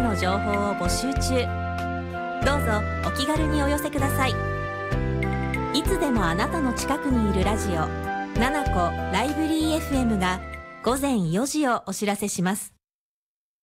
の情報を募集中。どうぞお気軽にお寄せください。いつでもあなたの近くにいるラジオ、ナナコライブリー FM が午前4時をお知らせします。